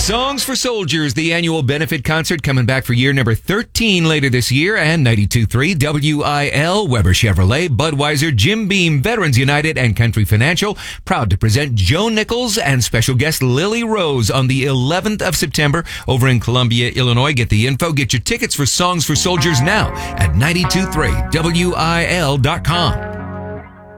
Songs for Soldiers, the annual benefit concert coming back for year number 13 later this year, and 92.3 WIL, Weber Chevrolet, Budweiser, Jim Beam, Veterans United, and Country Financial proud to present Joe Nichols and special guest Lily Rose on the 11th of September over in Columbia, Illinois. Get the info, get your tickets for Songs for Soldiers now at 92.3 WIL.com.